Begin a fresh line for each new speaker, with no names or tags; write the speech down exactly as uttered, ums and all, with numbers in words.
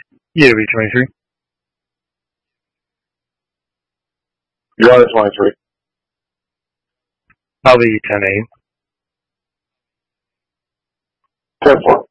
U W twenty-three.
Yard twenty-three.
I'll be ten eight.
ten four.